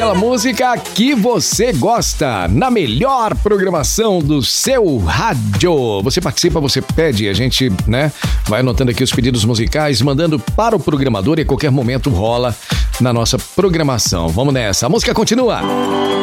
aquela música que você gosta, na melhor programação do seu rádio. Você participa, você pede, a gente, né, vai anotando aqui os pedidos musicais, mandando para o programador e a qualquer momento rola na nossa programação. Vamos nessa, a música continua.